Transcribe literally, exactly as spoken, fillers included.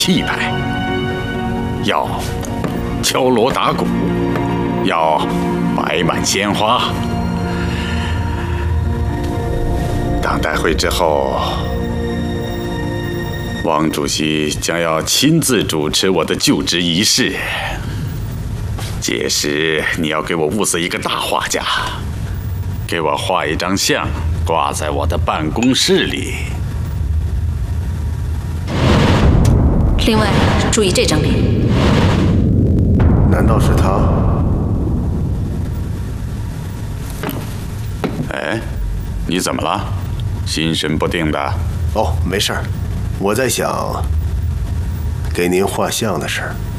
气派，要敲锣打鼓，要摆满鲜花。党代会之后，汪主席将要亲自主持我的就职仪式。届时你要给我物色一个大画家，给我画一张像，挂在我的办公室里。 另外，注意这张脸。 难道是他？ 哎，你怎么了？心神不定的。 哦，没事儿，我在想给您画像的事儿。